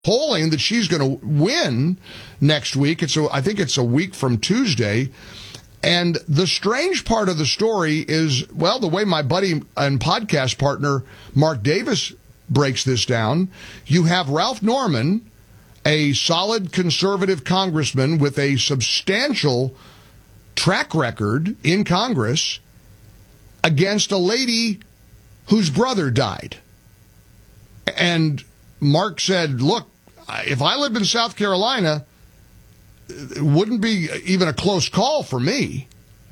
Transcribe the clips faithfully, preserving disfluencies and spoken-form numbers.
polling that she's going to win next week. It's a, I think it's a week from Tuesday. And the strange part of the story is, well, the way my buddy and podcast partner Mark Davis breaks this down, you have Ralph Norman, a solid conservative congressman with a substantial track record in Congress, against a lady whose brother died. And Mark said, look, if I lived in South Carolina, it wouldn't be even a close call for me.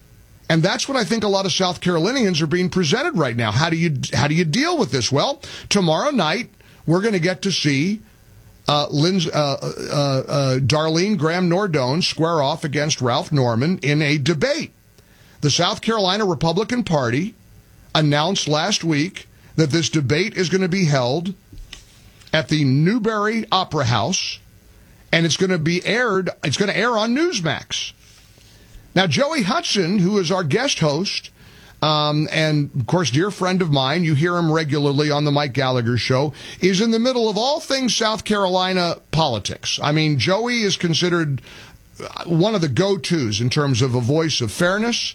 And that's what I think a lot of South Carolinians are being presented right now. How do you how do you deal with this? Well, tomorrow night, we're going to get to see uh, Lynn's, uh, uh, uh, Darlene Graham Nordone square off against Ralph Norman in a debate. The South Carolina Republican Party announced last week that this debate is going to be held at the Newberry Opera House, and it's going to be aired, it's going to air on Newsmax. Now, Joey Hudson, who is our guest host, um, and, of course, dear friend of mine, you hear him regularly on the Mike Gallagher Show, is in the middle of all things South Carolina politics. I mean, Joey is considered one of the go-tos in terms of a voice of fairness,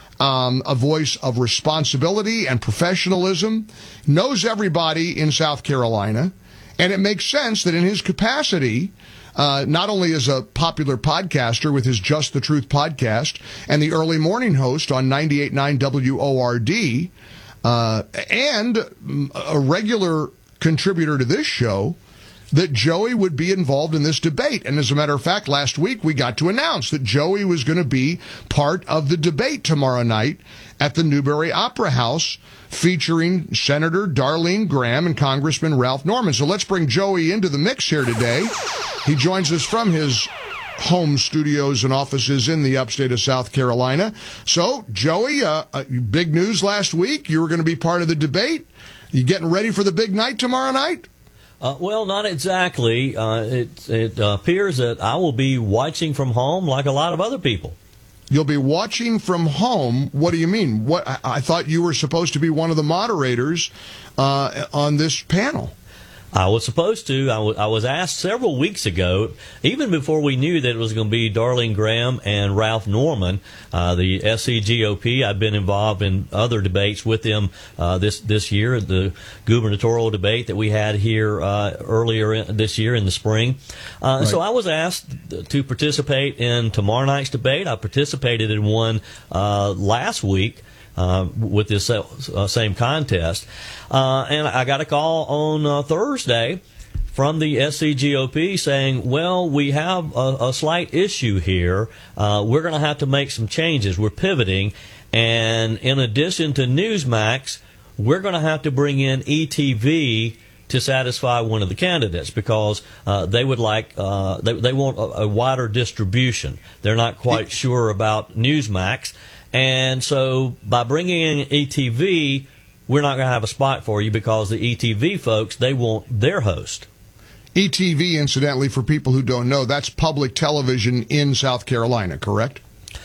Um, a voice of responsibility and professionalism, knows everybody in South Carolina, and it makes sense that in his capacity, uh, not only as a popular podcaster with his Just the Truth podcast and the early morning host on ninety-eight point nine W O R D, uh, and a regular contributor to this show, that Joey would be involved in this debate. And as a matter of fact, last week we got to announce that Joey was going to be part of the debate tomorrow night at the Newberry Opera House, featuring Senator Darlene Graham and Congressman Ralph Norman. So let's bring Joey into the mix here today. He joins us from his home studios and offices in the upstate of South Carolina. So, Joey, uh, uh, big news last week. You were going to be part of the debate. You getting ready for the big night tomorrow night? Uh, well, not exactly. Uh, it it uh, appears that I will be watching from home like a lot of other people. You'll be watching from home? What do you mean? What I, I thought you were supposed to be one of the moderators uh, on this panel. I was supposed to. I, w- I was asked several weeks ago, even before we knew that it was going to be Darlene Graham and Ralph Norman, uh, the S C G O P. I've been involved in other debates with them uh, this this year, the gubernatorial debate that we had here uh, earlier in, this year in the spring. Uh, right. So I was asked to participate in tomorrow night's debate. I participated in one uh, last week. Uh, with this uh, same contest. Uh, and I got a call on uh, Thursday from the S C G O P saying, well, we have a, a slight issue here. Uh, we're going to have to make some changes. We're pivoting. And in addition to Newsmax, we're going to have to bring in E T V to satisfy one of the candidates because uh, they would like, uh, they, they want a, a wider distribution. They're not quite sure about Newsmax. And so by bringing in E T V, we're not going to have a spot for you because the E T V folks, they want their host. E T V, incidentally, for people who don't know, that's public television in South Carolina, correct?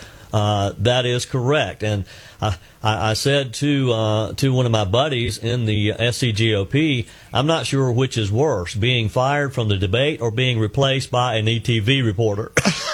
Uh, that is correct. And I, I, I said to uh, to one of my buddies in the S C G O P, I'm not sure which is worse, being fired from the debate or being replaced by an E T V reporter.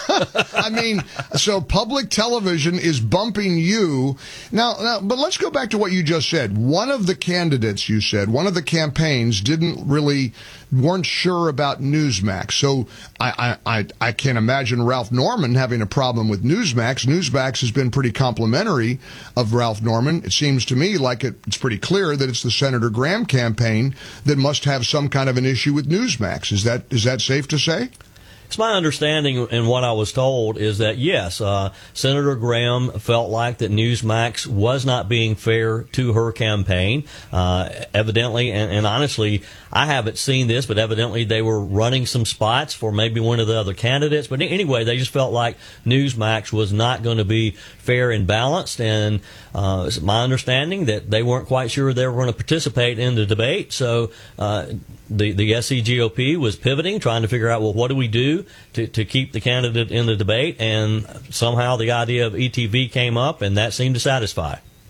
I mean, so public television is bumping you. Now, now, but let's go back to what you just said. One of the candidates, you said, one of the campaigns didn't really, weren't sure about Newsmax. So I, I, I, I can't imagine Ralph Norman having a problem with Newsmax. Newsmax has been pretty complimentary of Ralph Norman. It seems to me like it, it's pretty clear that it's the Senator Graham campaign that must have some kind of an issue with Newsmax. Is that is that safe to say? It's my understanding, and what I was told, is that, yes, uh, Senator Graham felt like that Newsmax was not being fair to her campaign. Uh, evidently, and, and honestly, I haven't seen this, but evidently they were running some spots for maybe one of the other candidates. But anyway, they just felt like Newsmax was not going to be fair and balanced, and uh, it's my understanding that they weren't quite sure they were going to participate in the debate. So uh, the, the S C G O P was pivoting, trying to figure out, well, what do we do to, to keep the candidate in the debate? And somehow the idea of E T V came up, and that seemed to satisfy.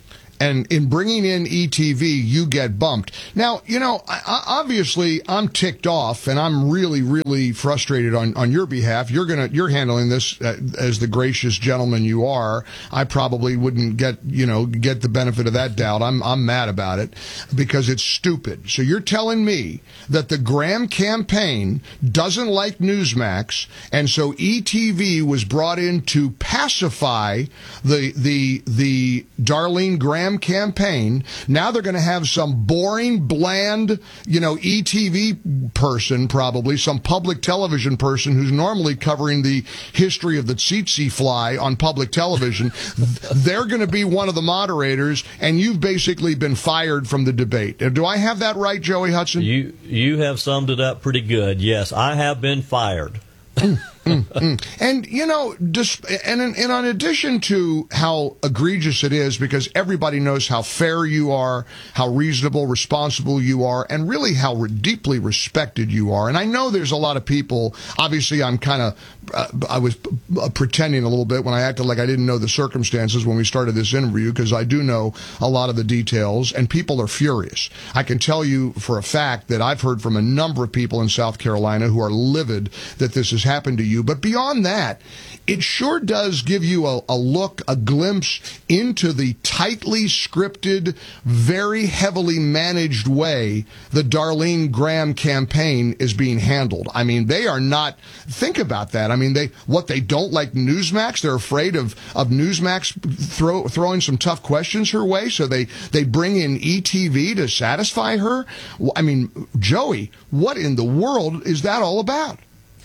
And in bringing in E T V, you get bumped. Now, you know, I, I, obviously, I'm ticked off, and I'm really, really frustrated on, on your behalf. You're gonna, you're handling this uh, as the gracious gentleman you are. I probably wouldn't get, you know, get the benefit of that doubt. I'm, I'm mad about it because it's stupid. So you're telling me that the Graham campaign doesn't like Newsmax, and so E T V was brought in to pacify the the the Darlene Graham campaign. Now they're going to have some boring, bland, you know, E T V person, probably some public television person who's normally covering the history of the tsetse fly on public television. They're going to be one of the moderators, and you've basically been fired from the debate. Do I have that right, Joey Hudson? You you have summed it up pretty good. Yes, I have been fired. mm, mm. And, you know, just, and, and in addition to how egregious it is, because everybody knows how fair you are, how reasonable, responsible you are, and really how re- deeply respected you are. And I know there's a lot of people, obviously I'm kind of, uh, I was uh, pretending a little bit when I acted like I didn't know the circumstances when we started this interview, because I do know a lot of the details, and people are furious. I can tell you for a fact that I've heard from a number of people in South Carolina who are livid that this has happened to you. But beyond that, it sure does give you a, a look, a glimpse into the tightly scripted, very heavily managed way the Darlene Graham campaign is being handled. I mean, they are not, think about that. I mean, they, what they don't like Newsmax, they're afraid of, of Newsmax throw, throwing some tough questions her way, so they, they bring in E T V to satisfy her. I mean, Joey, what in the world is that all about?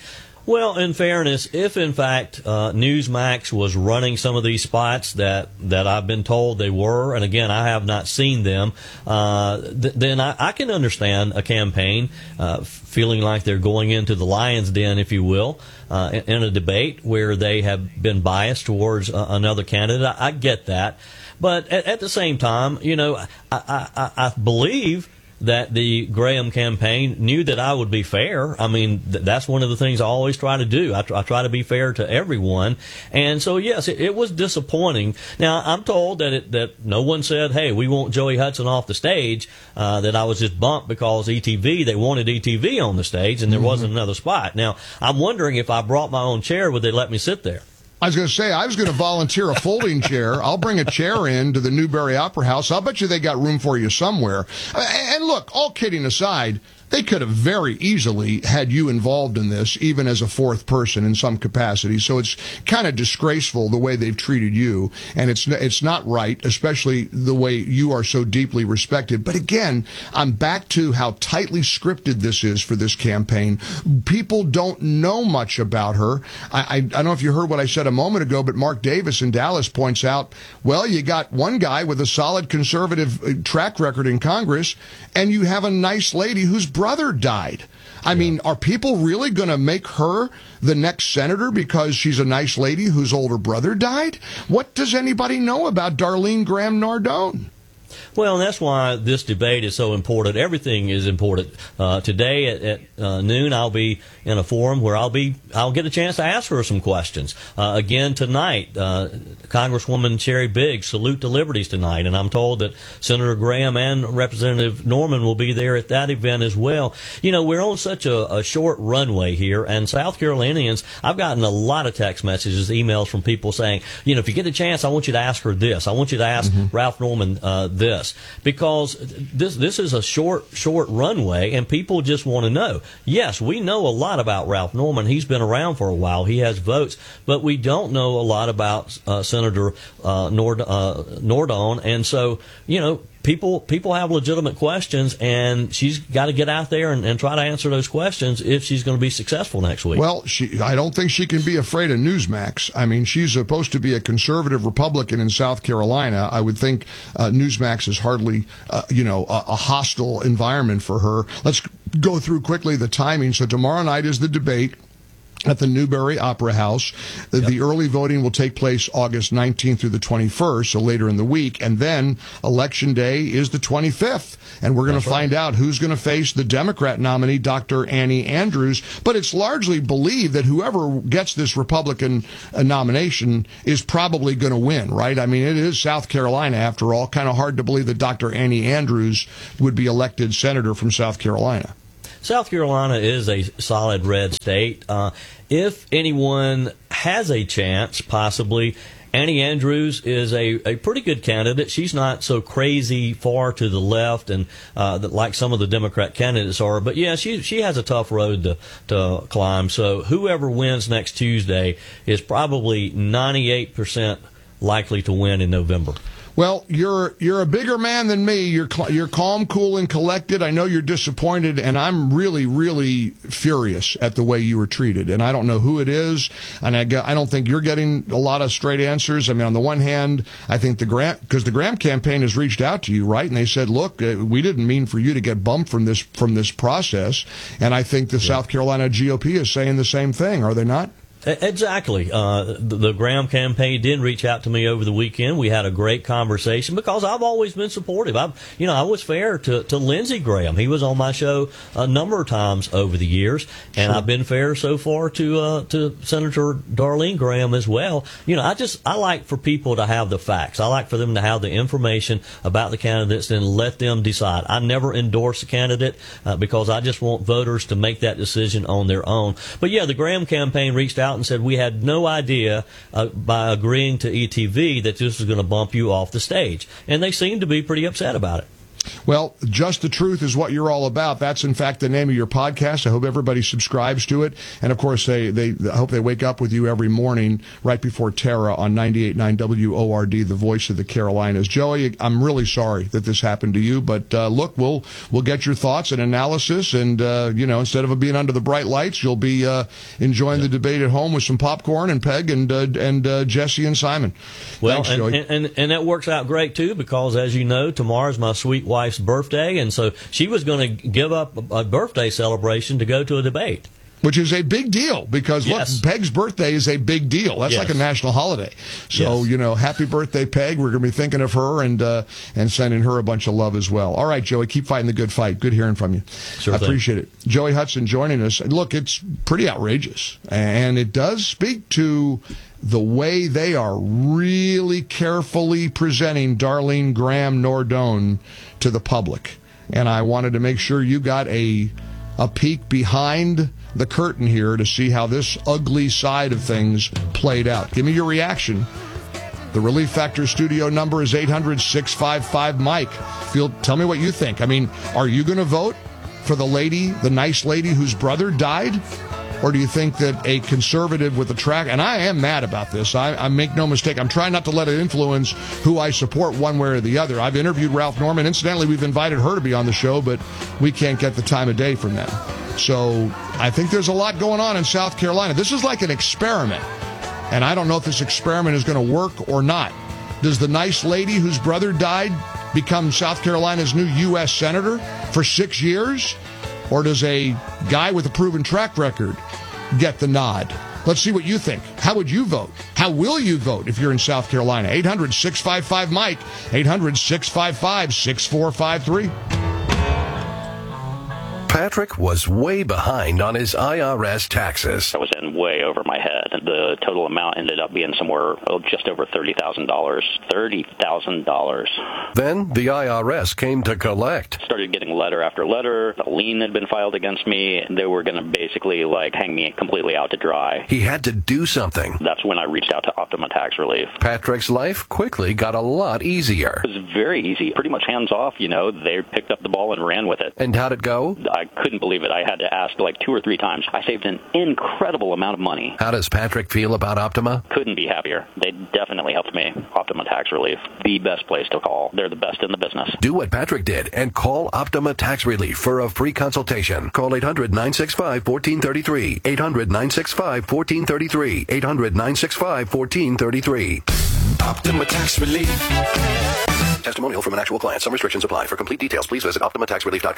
Well, in fairness, if in fact uh, Newsmax was running some of these spots that, that I've been told they were, and again, I have not seen them, uh, th- then I, I can understand a campaign uh, feeling like they're going into the lion's den, if you will, uh, in, in a debate where they have been biased towards uh, another candidate. I, I get that. But at, at the same time, you know, I, I, I, I believe that the Graham campaign knew that I would be fair. I mean, th- that's one of the things I always try to do. I, tr- I try to be fair to everyone. And so, yes, it, it was disappointing. Now, I'm told that it, that no one said, hey, we want Joey Hudson off the stage, uh, that I was just bumped because E T V, they wanted E T V on the stage and there mm-hmm. wasn't another spot. Now, I'm wondering if I brought my own chair, would they let me sit there? I was going to say, I was going to volunteer a folding chair. I'll bring a chair in to the Newberry Opera House. I'll bet you they got room for you somewhere. And look, all kidding aside, they could have very easily had you involved in this, even as a fourth person in some capacity. So it's kind of disgraceful the way they've treated you, and it's it's not right, especially the way you are so deeply respected. But again, I'm back to how tightly scripted this is for this campaign. People don't know much about her. I, I, I don't know if you heard what I said a moment ago, but Mark Davis in Dallas points out, well, you got one guy with a solid conservative track record in Congress, and you have a nice lady who's brother died. I yeah. mean, are people really going to make her the next senator because she's a nice lady whose older brother died? What does anybody know about Darlene Graham Nardone? Well, and that's why this debate is so important. Everything is important. Uh, today at, at uh, noon, I'll be in a forum where I'll be I'll get a chance to ask her some questions. Uh, again tonight, uh, Congresswoman Sherry Biggs, Salute to Liberties tonight, and I'm told that Senator Graham and Representative Norman will be there at that event as well. You know, we're on such a, a short runway here, and South Carolinians, I've gotten a lot of text messages, emails from people saying, you know, if you get a chance, I want you to ask her this. I want you to ask mm-hmm. Ralph Norman uh, this. Because this this is a short short runway, and people just want to know. Yes, we know a lot about Ralph Norman. He's been around for a while. He has votes, but we don't know a lot about uh, Senator uh, Nord, uh, Nardone. And so, you know, people people have legitimate questions, and she's got to get out there and, and try to answer those questions if she's going to be successful next week. Well, she, I don't think she can be afraid of Newsmax. I mean, she's supposed to be a conservative Republican in South Carolina. I would think uh, Newsmax is hardly, uh, you know, a, a hostile environment for her. Let's go through quickly the timing. So tomorrow night is the debate. at the Newberry Opera House. The, Yep. the early voting will take place August nineteenth through the twenty-first, so later in the week. And then Election Day is the twenty-fifth. And we're going to find out who's going to face the Democrat nominee, Doctor Annie Andrews. But it's largely believed that whoever gets this Republican uh, nomination is probably going to win, right? I mean, it is South Carolina, after all. Kind of hard to believe that Doctor Annie Andrews would be elected senator from South Carolina. South Carolina is a solid red state. Uh, if anyone has a chance, possibly, Annie Andrews is a, a pretty good candidate. She's not so crazy far to the left and uh, that, like some of the Democrat candidates are. But, yeah, she she has a tough road to, to climb. So whoever wins next Tuesday is probably ninety-eight percent likely to win in November. Well, you're you're a bigger man than me. You're cl- you're calm, cool, and collected. I know you're disappointed, and I'm really, really furious at the way you were treated. And I don't know who it is, and I, I don't think you're getting a lot of straight answers. I mean, on the one hand, I think the Graham, because the Graham campaign has reached out to you, right? And they said, look, uh, we didn't mean for you to get bumped from this from this process. And I think the yeah. South Carolina G O P is saying the same thing, are they not? Exactly. Uh, the, the Graham campaign did reach out to me over the weekend. We had a great conversation because I've always been supportive. I've, you know, I was fair to, to Lindsey Graham. He was on my show a number of times over the years, and sure. I've been fair so far to uh, to Senator Darlene Graham as well. You know, I just I like for people to have the facts. I like for them to have the information about the candidates and let them decide. I never endorse a candidate uh, because I just want voters to make that decision on their own. But yeah, the Graham campaign reached out and said we had no idea uh, by agreeing to E T V that this was going to bump you off the stage. And they seem to be pretty upset about it. Well, Just the Truth is what you're all about. That's, in fact, the name of your podcast. I hope everybody subscribes to it. And, of course, they, they I hope they wake up with you every morning right before Tara on ninety-eight point nine W O R D, the voice of the Carolinas. Joey, I'm really sorry that this happened to you. But, uh, look, we'll we'll get your thoughts and analysis. And, uh, you know, instead of being under the bright lights, you'll be uh, enjoying the debate at home with some popcorn and Peg and uh, and uh, Jesse and Simon. Well, Thanks, and, Joey. And, and, and that works out great, too, because, as you know, tomorrow's my sweet wife's birthday, and so she was going to give up a birthday celebration to go to a debate. Which is a big deal because, yes. look, Peg's birthday is a big deal. That's yes. like a national holiday. So, yes. you know, happy birthday, Peg. We're going to be thinking of her and uh, and sending her a bunch of love as well. All right, Joey, keep fighting the good fight. Good hearing from you. Sure I thing. appreciate it. Joey Hudson joining us. Look, it's pretty outrageous, and it does speak to the way they are really carefully presenting Darlene Graham Nordone to the public. And I wanted to make sure you got a a peek behind the curtain here to see how this ugly side of things played out. Give me your reaction. The Relief Factor studio number is eight hundred, six five five, Mike. Feel, tell me what you think. I mean, are you going to vote for the lady, the nice lady whose brother died? Or do you think that a conservative with a track, and I am mad about this, I, I make no mistake, I'm trying not to let it influence who I support one way or the other. I've interviewed Ralph Norman. Incidentally, we've invited her to be on the show, but we can't get the time of day from them. So I think there's a lot going on in South Carolina. This is like an experiment, and I don't know if this experiment is going to work or not. Does the nice lady whose brother died become South Carolina's new U S senator for six years? Or does a guy with a proven track record get the nod? Let's see what you think. How would you vote? How will you vote if you're in South Carolina? eight hundred, six five five, Mike. eight hundred, six five five, six four five three. Patrick was way behind on his I R S taxes. I was in way over my head. The total amount ended up being somewhere oh, just over thirty thousand dollars. thirty thousand dollars. Then the I R S came to collect. Started getting letter after letter. A lien had been filed against me. They were going to basically like hang me completely out to dry. He had to do something. That's when I reached out to Optima Tax Relief. Patrick's life quickly got a lot easier. It was very easy. Pretty much hands off, you know. They picked up the ball and ran with it. And how'd it go? I couldn't believe it. I had to ask like two or three times. I saved an incredible amount of money. How does Patrick feel about Optima? Couldn't be happier. They definitely helped me. Optima Tax Relief, the best place to call. They're the best in the business. Do what Patrick did and call Optima Tax Relief for a free consultation. Call eight hundred, nine six five, one four three three. eight hundred, nine six five, one four three three. eight hundred, nine six five, one four three three. Optima Tax Relief. Testimonial from an actual client. Some restrictions apply. For complete details, please visit optima tax relief dot com.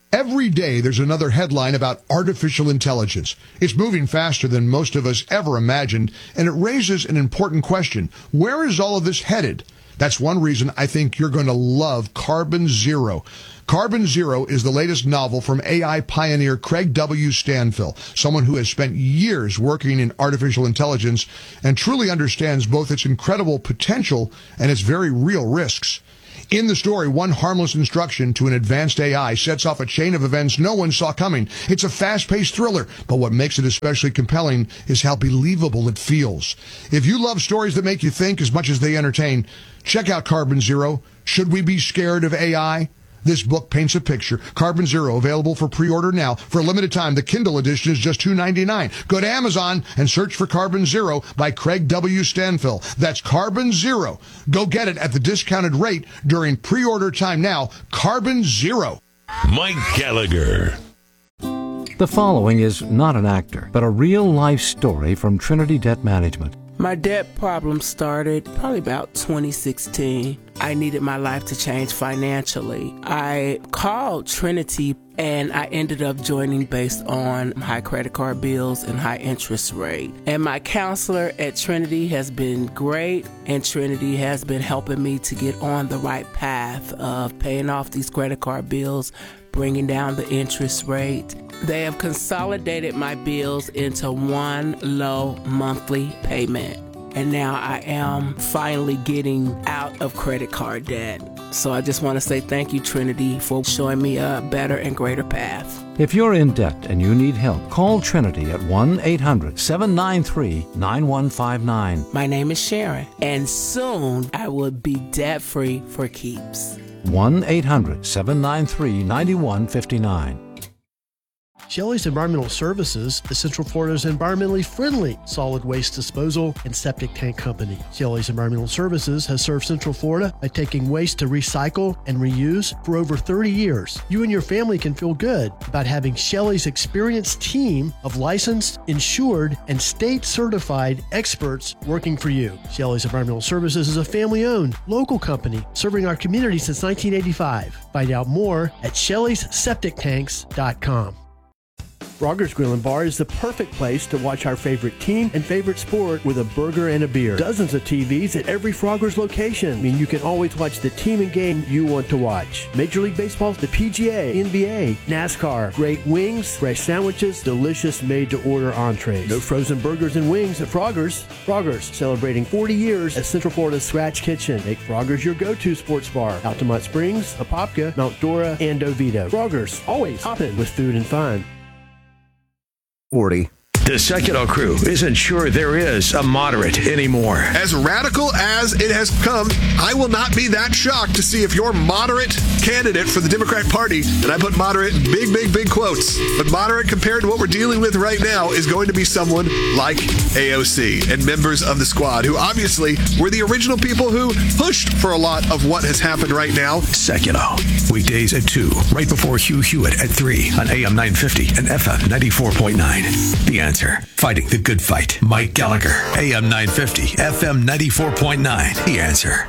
Every day there's another headline about artificial intelligence. It's moving faster than most of us ever imagined, and it raises an important question. Where is all of this headed? That's one reason I think you're going to love Carbon Zero. Carbon Zero is the latest novel from A I pioneer Craig W. Stanfill, someone who has spent years working in artificial intelligence and truly understands both its incredible potential and its very real risks. In the story, one harmless instruction to an advanced A I sets off a chain of events no one saw coming. It's a fast-paced thriller, but what makes it especially compelling is how believable it feels. If you love stories that make you think as much as they entertain, check out Carbon Zero. Should we be scared of A I? This book paints a picture. Carbon Zero, available for pre-order now. For a limited time, the Kindle edition is just two dollars and ninety-nine cents. Go to Amazon and search for Carbon Zero by Craig W. Stanfill. That's Carbon Zero. Go get it at the discounted rate during pre-order time now. Carbon Zero. Mike Gallagher. The following is not an actor, but a real-life story from Trinity Debt Management. My debt problem started probably about twenty sixteen. I needed my life to change financially. I called Trinity and I ended up joining based on high credit card bills and high interest rate. And my counselor at Trinity has been great, and Trinity has been helping me to get on the right path of paying off these credit card bills, bringing down the interest rate. They have consolidated my bills into one low monthly payment. And now I am finally getting out of credit card debt. So I just want to say thank you, Trinity, for showing me a better and greater path. If you're in debt and you need help, call Trinity at one eight hundred seven nine three nine one five nine. My name is Sharon, and soon I will be debt-free for keeps. one eight hundred seven nine three nine one five nine. Shelley's Environmental Services is Central Florida's environmentally friendly solid waste disposal and septic tank company. Shelley's Environmental Services has served Central Florida by taking waste to recycle and reuse for over thirty years. You and your family can feel good about having Shelley's experienced team of licensed, insured, and state-certified experts working for you. Shelley's Environmental Services is a family-owned, local company serving our community since nineteen eighty-five. Find out more at shelleys septic tanks dot com. Frogger's Grill and Bar is the perfect place to watch our favorite team and favorite sport with a burger and a beer. Dozens of T Vs at every Frogger's location. I mean, you can always watch the team and game you want to watch. Major League Baseball, the P G A, N B A, NASCAR, great wings, fresh sandwiches, delicious made-to-order entrees. No frozen burgers and wings at Frogger's. Frogger's, celebrating forty years as Central Florida's Scratch Kitchen. Make Frogger's your go-to sports bar. Altamont Springs, Apopka, Mount Dora, and Oviedo. Frogger's, always hopping with food and fun. forty. The Secular Crew isn't sure there is a moderate anymore. As radical as it has come, I will not be that shocked to see if your moderate candidate for the Democrat Party, and I put moderate in big, big, big quotes, but moderate compared to what we're dealing with right now is going to be someone like A O C and members of the squad, who obviously were the original people who pushed for a lot of what has happened right now. Secular, weekdays at two, right before Hugh Hewitt at three on A M nine fifty and F M ninety-four point nine. The Answer. Fighting the good fight. Mike Gallagher, A M nine fifty, F M ninety-four point nine. The Answer.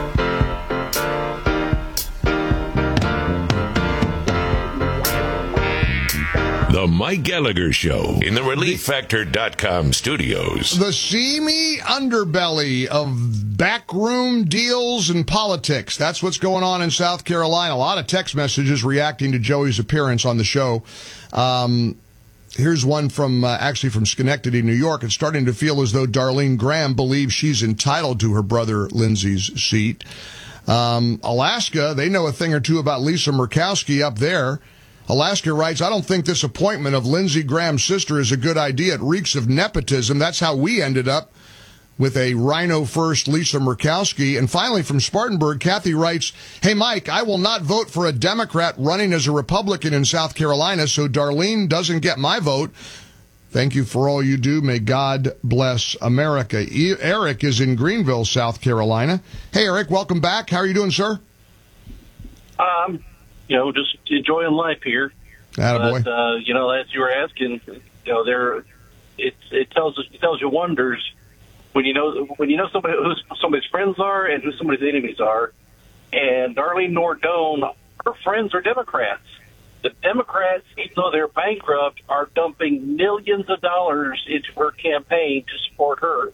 The Mike Gallagher Show in the relief factor dot com studios. The seamy underbelly of backroom deals and politics. That's what's going on in South Carolina. A lot of text messages reacting to Joey's appearance on the show. Um, here's one from uh, actually from Schenectady, New York. It's starting to feel as though Darlene Graham believes she's entitled to her brother Lindsey's seat. Um, Alaska, they know a thing or two about Lisa Murkowski up there. Alaska writes, I don't think this appointment of Lindsey Graham's sister is a good idea. It reeks of nepotism. That's how we ended up with a Rhino first Lisa Murkowski. And finally, from Spartanburg, Kathy writes, hey, Mike, I will not vote for a Democrat running as a Republican in South Carolina, so Darlene doesn't get my vote. Thank you for all you do. May God bless America. E- Eric is in Greenville, South Carolina. Hey, Eric, welcome back. How are you doing, sir? Um, you know, just enjoying life here. Attaboy. But, uh, you know, as you were asking, you know, there, it, it tells us, it tells you wonders when you know, when you know somebody who somebody's friends are and who somebody's enemies are. And Darlene Nordone, her friends are Democrats. The Democrats, even though they're bankrupt, are dumping millions of dollars into her campaign to support her.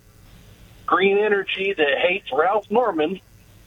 Green Energy, that hates Ralph Norman,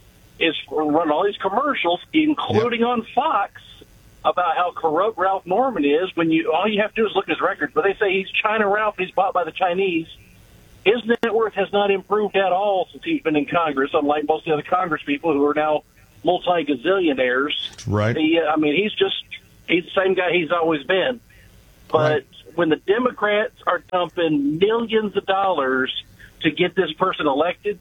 is running all these commercials, including yep. on Fox, about how corrupt Ralph Norman is. When you all you have to do is look at his record. But they say he's China Ralph, he's bought by the Chinese. His net worth has not improved at all since he's been in Congress, unlike most of the other Congress people who are now multi-gazillionaires. Right. He, I mean, he's just he's the same guy he's always been. But right. when the Democrats are dumping millions of dollars to get this person elected,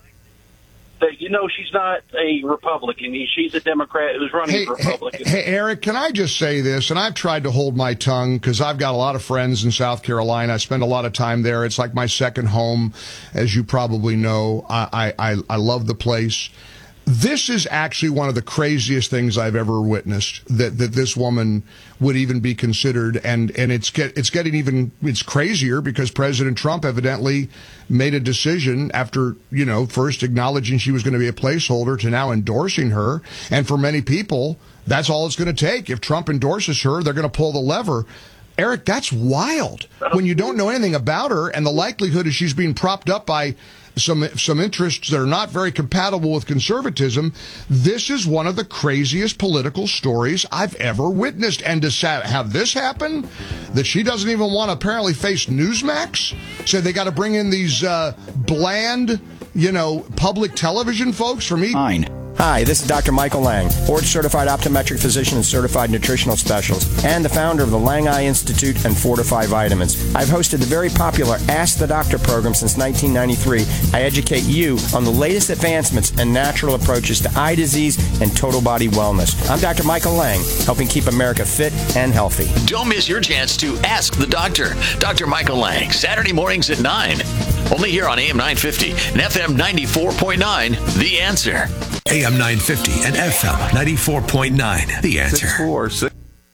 that you know she's not a Republican. She's a Democrat who's running hey, for Republican. Hey, hey, Eric, can I just say this? And I've tried to hold my tongue because I've got a lot of friends in South Carolina. I spend a lot of time there. It's like my second home, as you probably know. I, I, I love the place. This is actually one of the craziest things I've ever witnessed, that, that this woman would even be considered. And, and it's get, it's getting even, it's crazier because President Trump evidently made a decision after, you know, first acknowledging she was going to be a placeholder to now endorsing her. And for many people, that's all it's going to take. If Trump endorses her, they're going to pull the lever. Eric, that's wild when you don't know anything about her, and the likelihood is she's being propped up by some some interests that are not very compatible with conservatism. This is one of the craziest political stories I've ever witnessed. And to have this happen, that she doesn't even want to apparently face Newsmax, said they got to bring in these uh, bland, you know, public television folks from E! Fine. Hi, this is Doctor Michael Lang, board-certified optometric physician and certified nutritional specialist, and the founder of the Lang Eye Institute and Fortify Vitamins. I've hosted the very popular Ask the Doctor program since nineteen ninety-three. I educate you on the latest advancements and natural approaches to eye disease and total body wellness. I'm Doctor Michael Lang, helping keep America fit and healthy. Don't miss your chance to Ask the Doctor. Doctor Michael Lang, Saturday mornings at nine. Only here on A M nine fifty and F M ninety-four point nine, The Answer. A M nine fifty and F M ninety-four point nine, The Answer. Six, four, six.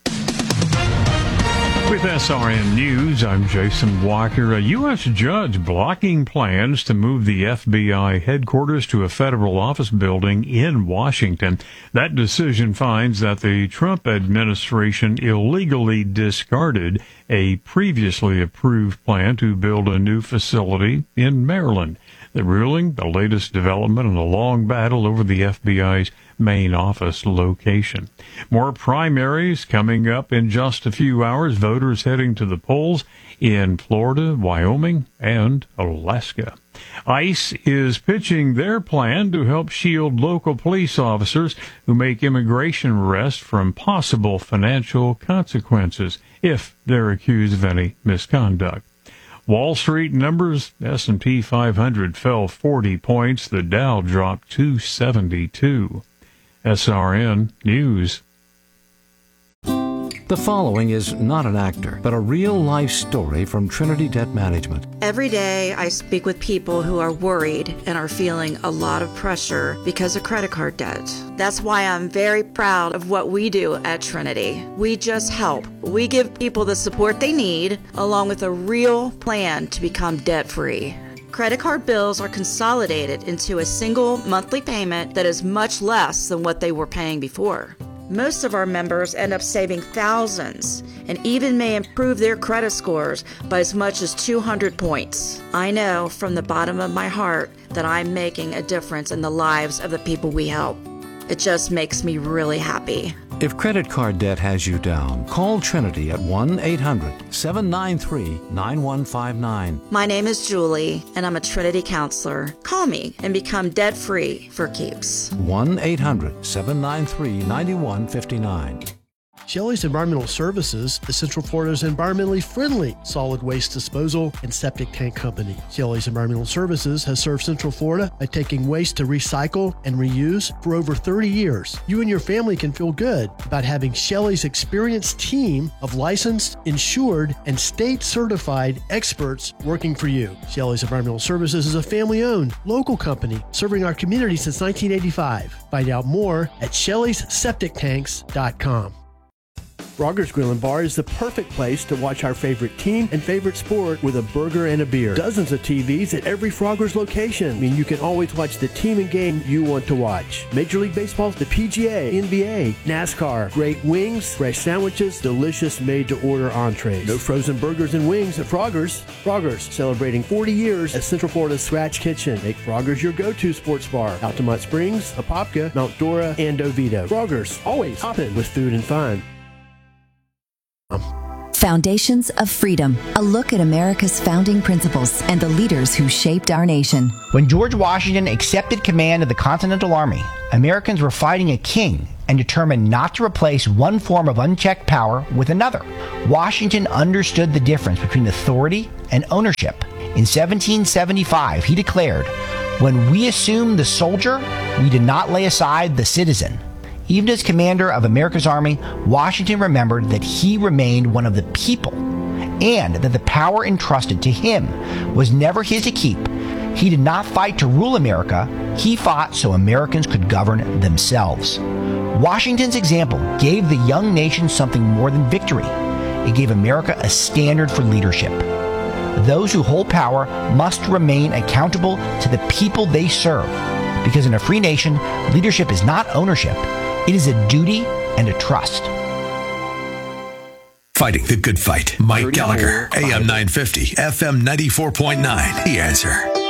With S R N News, I'm Jason Walker. A U S judge blocking plans to move the F B I headquarters to a federal office building in Washington. That decision finds that the Trump administration illegally discarded a previously approved plan to build a new facility in Maryland. The ruling, the latest development in a long battle over the F B I's main office location. More primaries coming up in just a few hours. Voters heading to the polls in Florida, Wyoming, and Alaska. ICE is pitching their plan to help shield local police officers who make immigration arrests from possible financial consequences if they're accused of any misconduct. Wall Street numbers, S and P five hundred fell forty points. The Dow dropped two seventy-two. S R N News. The following is not an actor, but a real-life story from Trinity Debt Management. Every day I speak with people who are worried and are feeling a lot of pressure because of credit card debt. That's why I'm very proud of what we do at Trinity. We just help. We give people the support they need, along with a real plan to become debt-free. Credit card bills are consolidated into a single monthly payment that is much less than what they were paying before. Most of our members end up saving thousands and even may improve their credit scores by as much as two hundred points. I know from the bottom of my heart that I'm making a difference in the lives of the people we help. It just makes me really happy. If credit card debt has you down, call Trinity at one eight hundred seven nine three nine one five nine. My name is Julie, and I'm a Trinity counselor. Call me and become debt-free for keeps. one eight hundred seven nine three nine one five nine. Shelley's Environmental Services is Central Florida's environmentally friendly solid waste disposal and septic tank company. Shelley's Environmental Services has served Central Florida by taking waste to recycle and reuse for over thirty years. You and your family can feel good about having Shelley's experienced team of licensed, insured, and state-certified experts working for you. Shelley's Environmental Services is a family-owned, local company serving our community since nineteen eighty-five. Find out more at shelleys septic tanks dot com. Frogger's Grill and Bar is the perfect place to watch our favorite team and favorite sport with a burger and a beer. Dozens of T Vs at every Frogger's location mean you can always watch the team and game you want to watch. Major League Baseball, the P G A, N B A, NASCAR, great wings, fresh sandwiches, delicious made-to-order entrees. No frozen burgers and wings at Frogger's. Frogger's, celebrating forty years as Central Florida's Scratch Kitchen. Make Frogger's your go-to sports bar. Altamont Springs, Apopka, Mount Dora, and Oviedo. Frogger's, always hopping with food and fun. Foundations of Freedom, a look at America's founding principles and the leaders who shaped our nation. When George Washington accepted command of the Continental Army, Americans were fighting a king and determined not to replace one form of unchecked power with another. Washington understood the difference between authority and ownership. In seventeen seventy-five, he declared, "When we assumed the soldier, we did not lay aside the citizen." Even as commander of America's Army, Washington remembered that he remained one of the people and that the power entrusted to him was never his to keep. He did not fight to rule America. He fought so Americans could govern themselves. Washington's example gave the young nation something more than victory. It gave America a standard for leadership. Those who hold power must remain accountable to the people they serve, because in a free nation, leadership is not ownership. It is a duty and a trust. Fighting the good fight. Mike Gallagher, A M nine fifty, F M ninety-four point nine. The Answer.